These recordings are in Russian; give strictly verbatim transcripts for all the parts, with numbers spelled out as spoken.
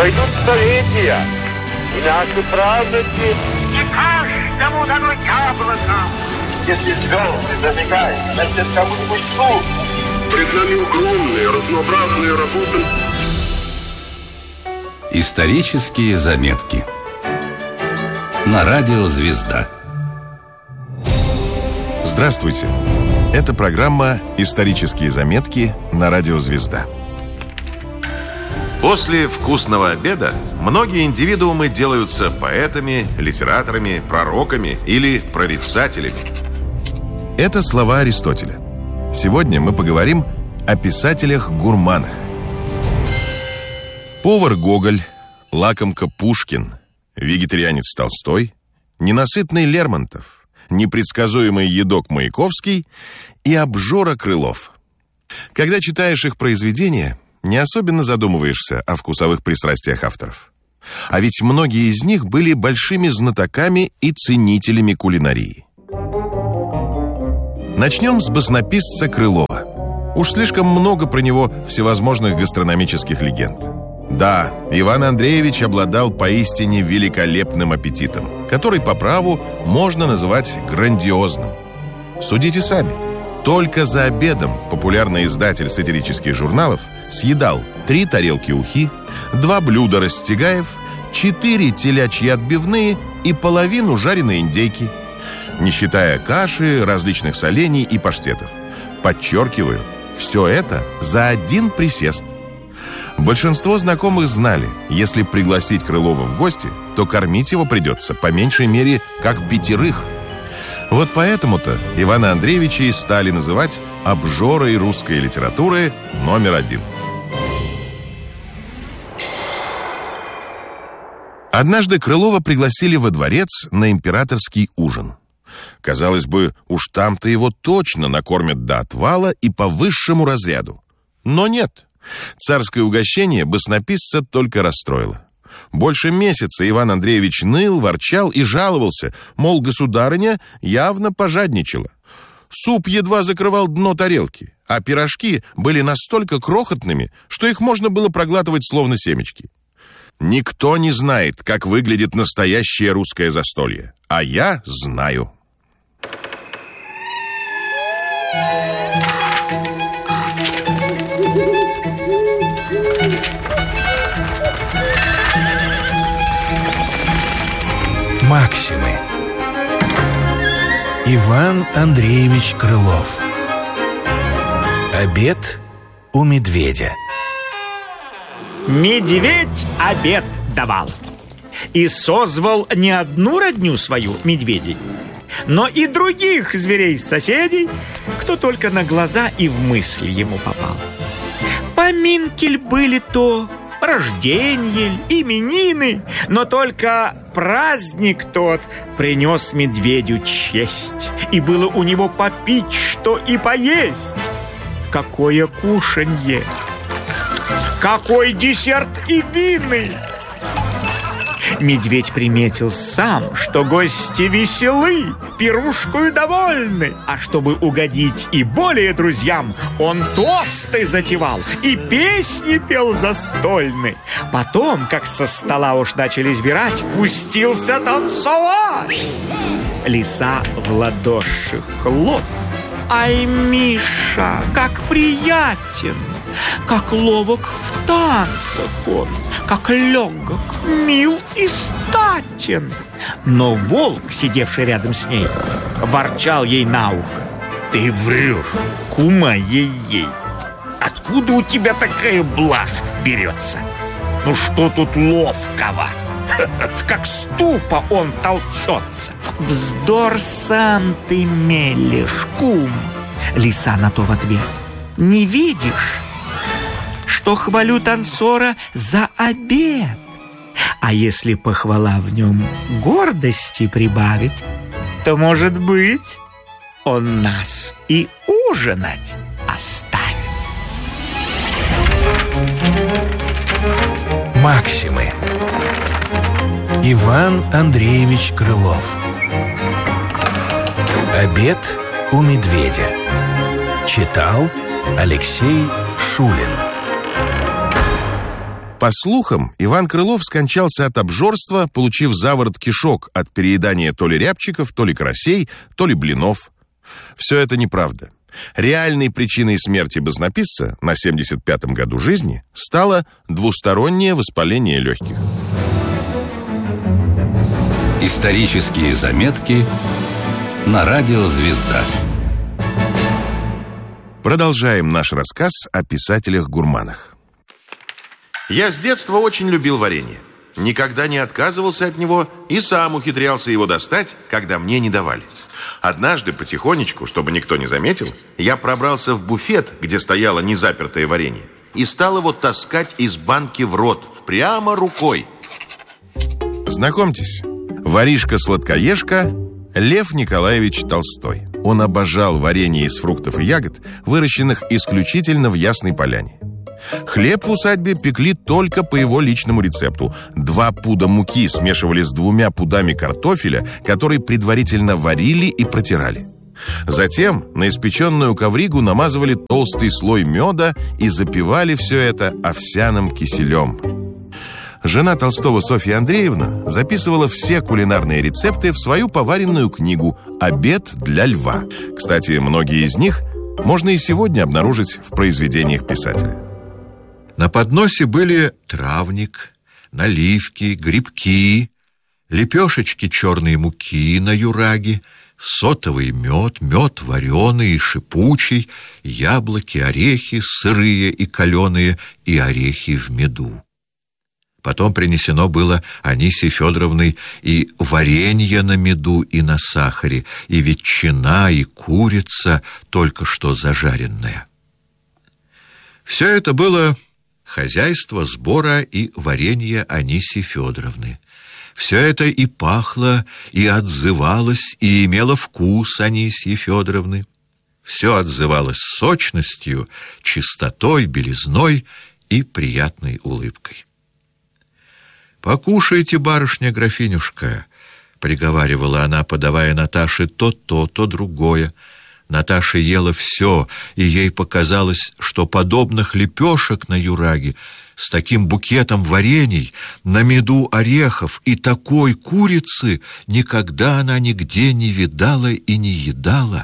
Пройдут столетия, и наши праздники... Не каждому дано яблоко. Если звезды зажигают, значит, кому-нибудь суд. Пред нами огромные, разнообразные работы. Исторические заметки на радио «Звезда». Здравствуйте! Это программа «Исторические заметки» на радио «Звезда». После вкусного обеда многие индивидуумы делаются поэтами, литераторами, пророками или прорицателями. Это слова Аристотеля. Сегодня мы поговорим о писателях-гурманах. Повар Гоголь, лакомка Пушкин, вегетарианец Толстой, ненасытный Лермонтов, непредсказуемый едок Маяковский и обжора Крылов. Когда читаешь их произведения, не особенно задумываешься о вкусовых пристрастиях авторов. А ведь многие из них были большими знатоками и ценителями кулинарии. Начнем с баснописца Крылова. Уж слишком много про него всевозможных гастрономических легенд. Да, Иван Андреевич обладал поистине великолепным аппетитом, который по праву можно называть грандиозным. Судите сами. Только за обедом популярный издатель сатирических журналов съедал три тарелки ухи, два блюда растягаев, четыре телячьи отбивные и половину жареной индейки, не считая каши, различных солений и паштетов. Подчеркиваю, все это за один присест. Большинство знакомых знали, если пригласить Крылова в гости, то кормить его придется по меньшей мере как пятерых. Вот поэтому-то Ивана Андреевича и стали называть обжорой русской литературы номер один. Однажды Крылова пригласили во дворец на императорский ужин. Казалось бы, уж там-то его точно накормят до отвала и по высшему разряду. Но нет. Царское угощение баснописца только расстроило. Больше месяца Иван Андреевич ныл, ворчал и жаловался, мол, государыня явно пожадничала. Суп едва закрывал дно тарелки, а пирожки были настолько крохотными, что их можно было проглатывать словно семечки. Никто не знает, как выглядит настоящее русское застолье, а я знаю. Максимы. Иван Андреевич Крылов. Обед у медведя. Медведь обед давал и созвал не одну родню свою медведей, но и других зверей-соседей, кто только на глаза и в мысли ему попал. Поминки были то, рожденье, именины, но только праздник тот принес медведю честь, и было у него попить что и поесть. Какое кушанье! Какой десерт и вины! Медведь приметил сам, что гости веселы, пирушкою довольны. А чтобы угодить и более друзьям, он тосты затевал и песни пел застольны. Потом, как со стола уж начали сбирать, пустился танцевать. Лиса в ладоши хлоп. Ай, Миша, как приятен, как ловок в танцах он, как легок, мил и статен. Но волк, сидевший рядом с ней, ворчал ей на ухо: ты врешь, кума ей-ей. Откуда у тебя такая блажь берется? Ну что тут ловкого? Как ступа он толчется. Вздор сам ты мелешь, кум. Лиса на то в ответ: не видишь, что хвалю танцора за обед? А если похвала в нем гордости прибавить, то, может быть, он нас и ужинать оставит. Максимы. Иван Андреевич Крылов. Обед у медведя. Читал Алексей Шулин. По слухам, Иван Крылов скончался от обжорства, получив заворот кишок от переедания то ли рябчиков, то ли карасей, то ли блинов. Все это неправда. Реальной причиной смерти баснописца на семьдесят пятом году жизни стало двустороннее воспаление легких. Исторические заметки на радио «Звезда». Продолжаем наш рассказ о писателях-гурманах. Я с детства очень любил варенье. Никогда не отказывался от него и сам ухитрялся его достать, когда мне не давали. Однажды потихонечку, чтобы никто не заметил, я пробрался в буфет, где стояло незапертое варенье, и стал его таскать из банки в рот, прямо рукой. Знакомьтесь, воришка-сладкоежка Лев Николаевич Толстой. Он обожал варенье из фруктов и ягод, выращенных исключительно в Ясной Поляне. Хлеб в усадьбе пекли только по его личному рецепту. Два пуда муки смешивали с двумя пудами картофеля, который предварительно варили и протирали. Затем на испеченную ковригу намазывали толстый слой меда и запивали все это овсяным киселем. Жена Толстого, Софья Андреевна, записывала все кулинарные рецепты в свою поваренную книгу «Обед для льва». Кстати, многие из них можно и сегодня обнаружить в произведениях писателя. На подносе были травник, наливки, грибки, лепешечки черной муки на юраге, сотовый мед, мед вареный и шипучий, яблоки, орехи сырые и каленые и орехи в меду. Потом принесено было Анисьей Федоровной и варенье на меду и на сахаре, и ветчина, и курица, только что зажаренная. Все это было хозяйство сбора и варенья Анисьи Федоровны. Все это и пахло, и отзывалось, и имело вкус Анисьи Федоровны. Все отзывалось сочностью, чистотой, белизной и приятной улыбкой. «Покушайте, барышня-графинюшка», — приговаривала она, подавая Наташе то то, то другое. Наташа ела все, и ей показалось, что подобных лепешек на юраге, с таким букетом варений, на меду орехов и такой курицы никогда она нигде не видала и не едала.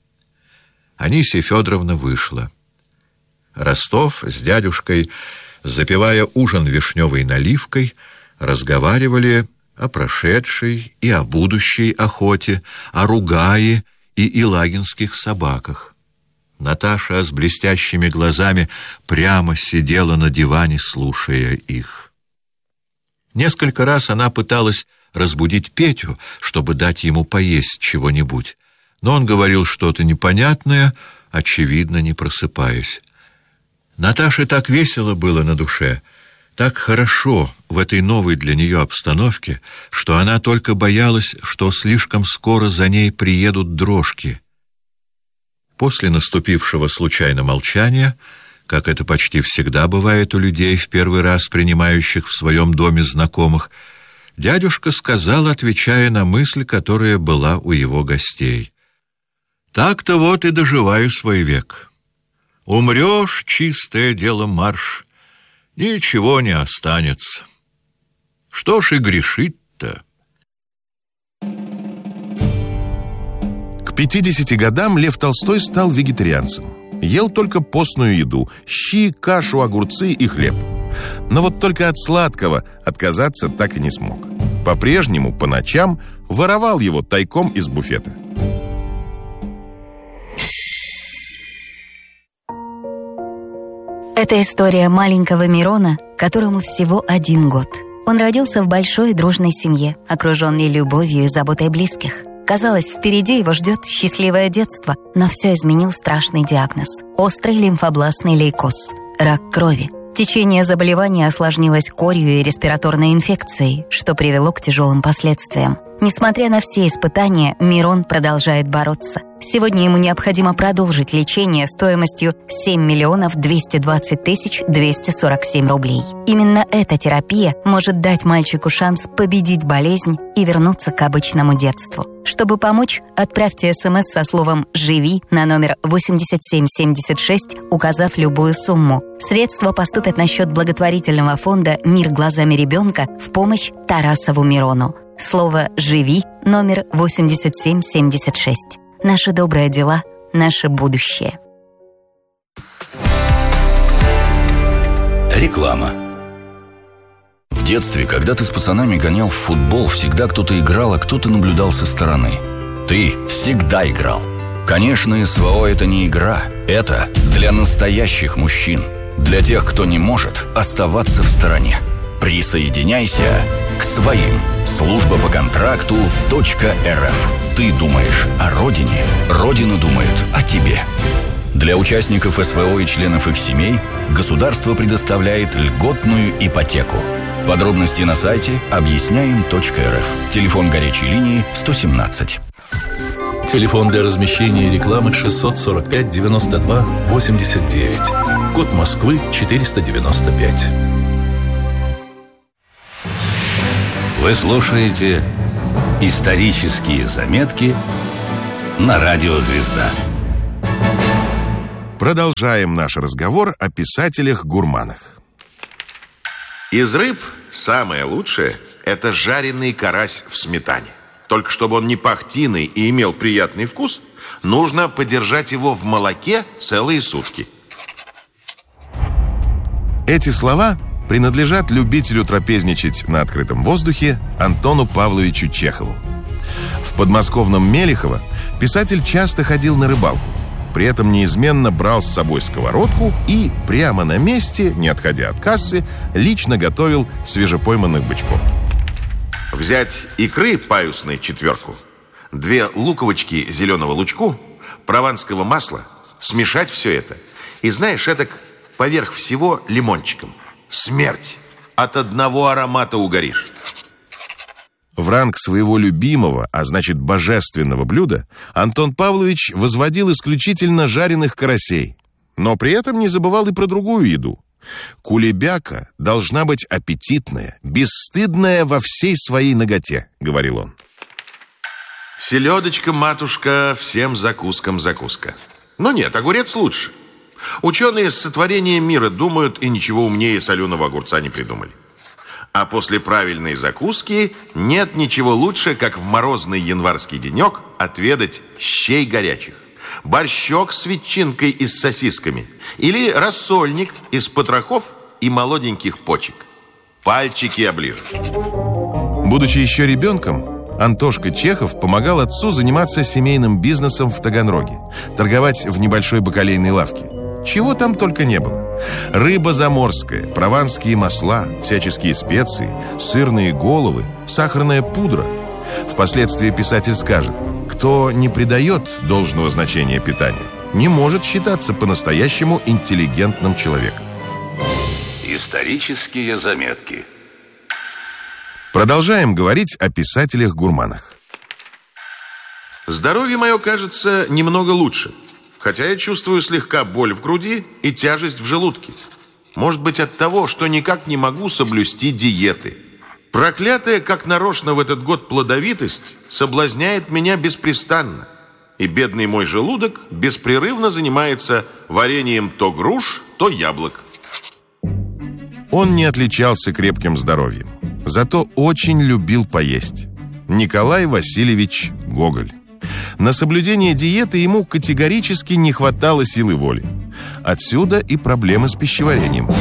Анисья Федоровна вышла. Ростов с дядюшкой, запивая ужин вишневой наливкой, разговаривали о прошедшей и о будущей охоте, о ругае и илагинских собаках. Наташа с блестящими глазами прямо сидела на диване, слушая их. Несколько раз она пыталась разбудить Петю, чтобы дать ему поесть чего-нибудь, но он говорил что-то непонятное, очевидно, не просыпаясь. Наташе так весело было на душе, так хорошо в этой новой для нее обстановке, что она только боялась, что слишком скоро за ней приедут дрожки. После наступившего случайно молчания, как это почти всегда бывает у людей, в первый раз принимающих в своем доме знакомых, дядюшка сказал, отвечая на мысль, которая была у его гостей: «Так-то вот и доживаю свой век. Умрешь, чистое дело марш, ничего не останется. Что ж и грешить-то?» К пятидесяти годам Лев Толстой стал вегетарианцем. Ел только постную еду – щи, кашу, огурцы и хлеб. Но вот только от сладкого отказаться так и не смог. По-прежнему по ночам воровал его тайком из буфета. Это история маленького Мирона, которому всего один год. Он родился в большой дружной семье, окруженный любовью и заботой близких. Казалось, впереди его ждет счастливое детство, но все изменил страшный диагноз – острый лимфобластный лейкоз, рак крови. Течение заболевания осложнилось корью и респираторной инфекцией, что привело к тяжелым последствиям. Несмотря на все испытания, Мирон продолжает бороться. Сегодня ему необходимо продолжить лечение стоимостью семь миллионов двести двадцать тысяч двести сорок семь рублей. Именно эта терапия может дать мальчику шанс победить болезнь и вернуться к обычному детству. Чтобы помочь, отправьте смс со словом «Живи» на номер восемьдесят семь семьдесят шесть, указав любую сумму. Средства поступят на счет благотворительного фонда «Мир глазами ребенка» в помощь Тарасову Мирону. Слово «Живи» номер восемьдесят семь семьдесят шесть. Наши добрые дела, наше будущее. Реклама. В детстве, когда ты с пацанами гонял в футбол, всегда кто-то играл, а кто-то наблюдал со стороны. Ты всегда играл. Конечно, СВО – это не игра. Это для настоящих мужчин. Для тех, кто не может оставаться в стороне. Присоединяйся к своим. Служба по контракту .рф. Ты думаешь о родине, Родина думает о тебе. Для участников СВО и членов их семей государство предоставляет льготную ипотеку. Подробности на сайте объясняем точка эр эф. Телефон горячей линии сто семнадцать. Телефон для размещения рекламы шестьсот сорок пять девяносто два восемьдесят девять. Код Москвы четыреста девяносто пять. Вы слушаете «Исторические заметки» на радио «Звезда». Продолжаем наш разговор о писателях-гурманах. Из рыб самое лучшее – это жареный карась в сметане. Только чтобы он не пах тиной и имел приятный вкус, нужно подержать его в молоке целые сутки. Эти слова принадлежат любителю трапезничать на открытом воздухе Антону Павловичу Чехову. В подмосковном Мелехово писатель часто ходил на рыбалку. При этом неизменно брал с собой сковородку и прямо на месте, не отходя от кассы, лично готовил свежепойманных бычков. Взять икры паюсной четверку, две луковочки зеленого лучку, прованского масла, смешать все это. И знаешь, этак поверх всего лимончиком. Смерть! От одного аромата угоришь. В ранг своего любимого, а значит божественного блюда, Антон Павлович возводил исключительно жареных карасей. Но при этом не забывал и про другую еду. «Кулебяка должна быть аппетитная, бесстыдная во всей своей наготе», — говорил он. «Селедочка, матушка, всем закускам закуска». Но нет, огурец лучше. Ученые с сотворения мира думают и ничего умнее соленого огурца не придумали. А после правильной закуски нет ничего лучше, как в морозный январский денек отведать щей горячих, борщок с ветчинкой и с сосисками или рассольник из потрохов и молоденьких почек. Пальчики оближешь. Будучи еще ребенком, Антошка Чехов помогал отцу заниматься семейным бизнесом в Таганроге, торговать в небольшой бакалейной лавке. Чего там только не было. Рыба заморская, прованские масла, всяческие специи, сырные головы, сахарная пудра. Впоследствии писатель скажет: кто не придает должного значения питанию, не может считаться по-настоящему интеллигентным человеком. Исторические заметки. Продолжаем говорить о писателях-гурманах. Здоровье мое, кажется, немного лучше. Хотя я чувствую слегка боль в груди и тяжесть в желудке. Может быть, от того, что никак не могу соблюсти диеты. Проклятая, как нарочно в этот год, плодовитость соблазняет меня беспрестанно. И бедный мой желудок беспрерывно занимается вареньем то груш, то яблок. Он не отличался крепким здоровьем, зато очень любил поесть. Николай Васильевич Гоголь. На соблюдение диеты ему категорически не хватало силы воли. Отсюда и проблемы с пищеварением.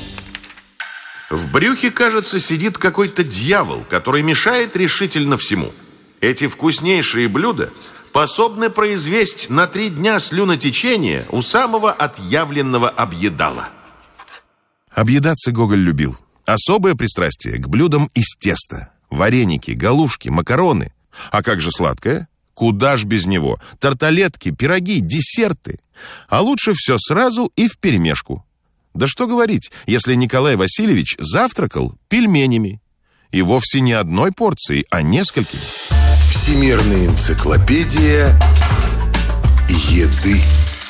В брюхе, кажется, сидит какой-то дьявол, который мешает решительно всему. Эти вкуснейшие блюда способны произвести на три дня слюнотечение у самого отъявленного объедала. Объедаться Гоголь любил. Особое пристрастие к блюдам из теста. Вареники, галушки, макароны. А как же сладкое? Куда ж без него? Тарталетки, пироги, десерты. А лучше все сразу и вперемешку. Да что говорить, если Николай Васильевич завтракал пельменями. И вовсе не одной порцией, а несколькими. Всемирная энциклопедия еды.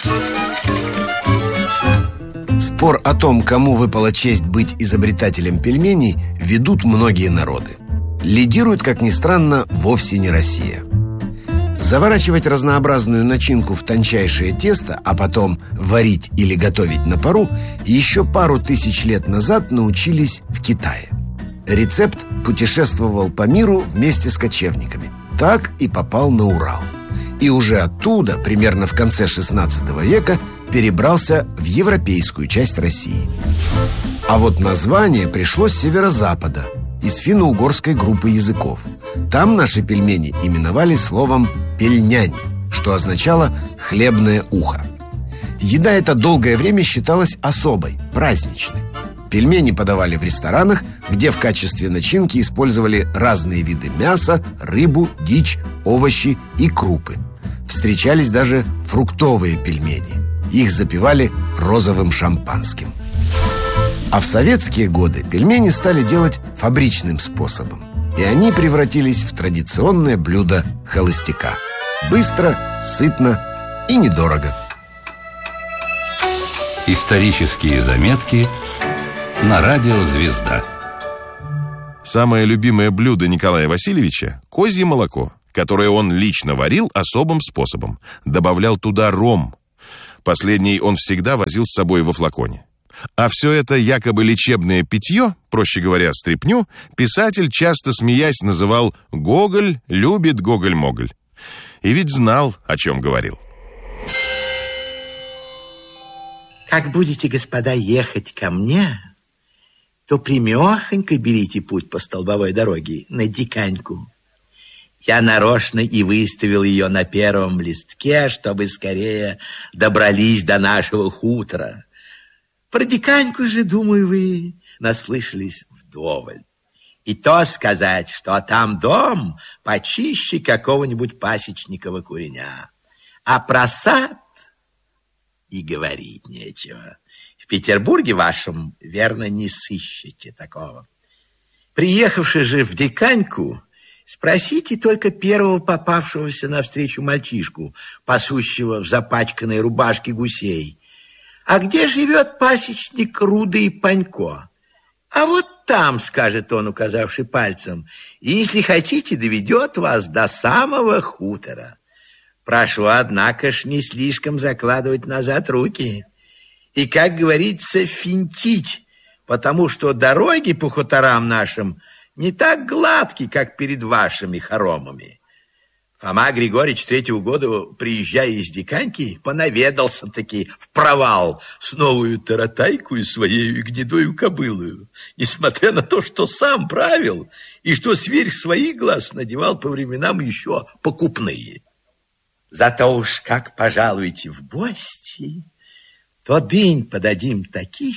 Спор о том, кому выпала честь быть изобретателем пельменей, ведут многие народы. Лидирует, как ни странно, вовсе не Россия. Заворачивать разнообразную начинку в тончайшее тесто, а потом варить или готовить на пару, еще пару тысяч лет назад научились в Китае. Рецепт путешествовал по миру вместе с кочевниками. Так и попал на Урал. И уже оттуда, примерно в конце шестнадцатого века, перебрался в европейскую часть России. А вот название пришло с северо-запада, из финно-угорской группы языков. Там наши пельмени именовали словом «пельнянь», что означало «хлебное ухо». Еда эта долгое время считалась особой, праздничной. Пельмени подавали в ресторанах, где в качестве начинки использовали разные виды мяса, рыбу, дичь, овощи и крупы. Встречались даже фруктовые пельмени. Их запивали розовым шампанским. А в советские годы пельмени стали делать фабричным способом. И они превратились в традиционное блюдо холостяка. Быстро, сытно и недорого. Исторические заметки на радио «Звезда». Самое любимое блюдо Николая Васильевича – козье молоко, которое он лично варил особым способом. Добавлял туда ром. Последний он всегда возил с собой во флаконе. А все это якобы лечебное питье, проще говоря, стряпню, писатель, часто смеясь, называл «Гоголь любит Гоголь-Моголь». И ведь знал, о чем говорил. Как будете, господа, ехать ко мне, то прямехонько берите путь по столбовой дороге на Диканьку. Я нарочно и выставил ее на первом листке, чтобы скорее добрались до нашего хутора. Про Диканьку же, думаю, вы наслышались вдоволь. И то сказать, что там дом почище какого-нибудь пасечникова куреня. А про сад и говорить нечего. В Петербурге вашем, верно, не сыщете такого. Приехавши же в Диканьку, спросите только первого попавшегося навстречу мальчишку, пасущего в запачканной рубашке гусей. А где живет пасечник Рудый Панько? А вот там, скажет он, указавший пальцем, и, если хотите, доведет вас до самого хутора. Прошу, однако ж, не слишком закладывать назад руки. И, как говорится, финтить, потому что дороги по хуторам нашим не так гладкие, как перед вашими хоромами. Фома Григорьевич третьего года, приезжая из Диканьки, понаведался-таки в провал с новую таратайку и своей гнедою кобылою, несмотря на то, что сам правил и что сверх своих глаз надевал по временам еще покупные. Зато уж как пожалуете в гости, то дынь подадим таких,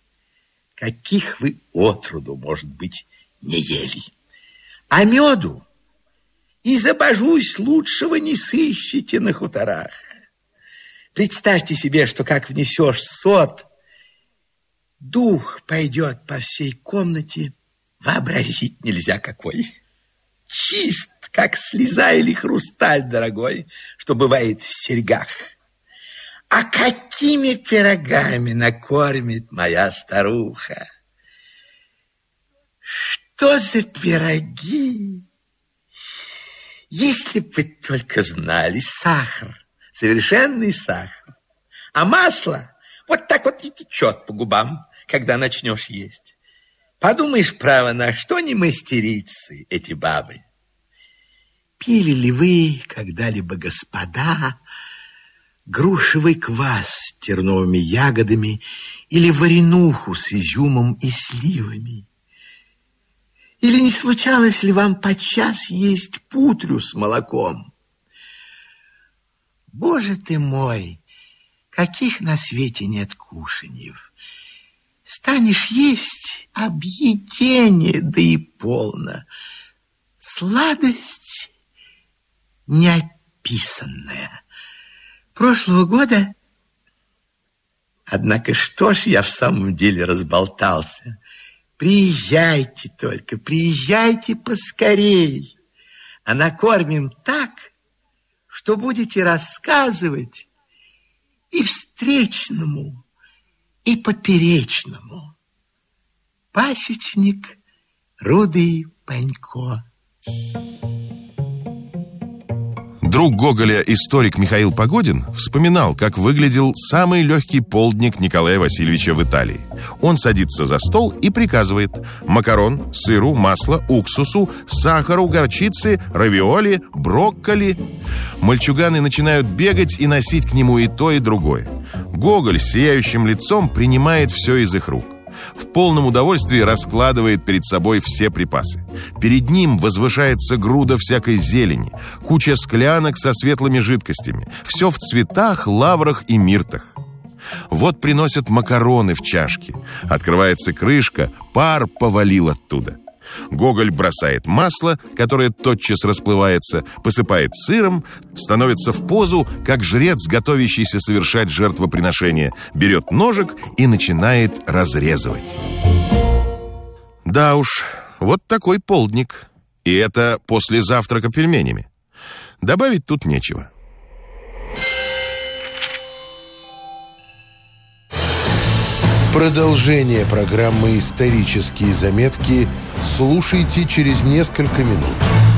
каких вы отроду, может быть, не ели. А меду, и забожусь, лучшего не сыщите на хуторах. Представьте себе, что как внесешь сот, дух пойдет по всей комнате, вообразить нельзя какой. Чист, как слеза или хрусталь дорогой, что бывает в серьгах. А какими пирогами накормит моя старуха? Что за пироги? Если бы вы только знали, сахар, совершенный сахар. А масло вот так вот и течет по губам, когда начнешь есть. Подумаешь, право, на что не мастерицы эти бабы. Пили ли вы когда-либо, господа, грушевый квас с терновыми ягодами или варенуху с изюмом и сливами? Или не случалось ли вам подчас есть путрю с молоком? Боже ты мой, каких на свете нет кушаньев! Станешь есть — объедение, да и полно. Сладость неописанная. Прошлого года... Однако что ж я в самом деле разболтался? Приезжайте только, приезжайте поскорей. а накормим так, что будете рассказывать и встречному, и поперечному. Пасечник Рудый Панько. Друг Гоголя, историк Михаил Погодин, вспоминал, как выглядел самый легкий полдник Николая Васильевича в Италии. Он садится за стол и приказывает: макарон, сыру, масло, уксусу, сахару, горчицы, равиоли, брокколи. Мальчуганы начинают бегать и носить к нему и то, и другое. Гоголь с сияющим лицом принимает все из их рук. В полном удовольствии раскладывает перед собой все припасы. Перед ним возвышается груда всякой зелени, куча склянок со светлыми жидкостями. Все в цветах, лаврах и миртах. Вот приносят макароны в чашки. Открывается крышка, пар повалил оттуда. Гоголь бросает масло, которое тотчас расплывается, посыпает сыром, становится в позу, как жрец, готовящийся совершать жертвоприношение, берет ножик и начинает разрезывать. Да уж, вот такой полдник. И это после завтрака пельменями. Добавить тут нечего. Продолжение программы «Исторические заметки» слушайте через несколько минут.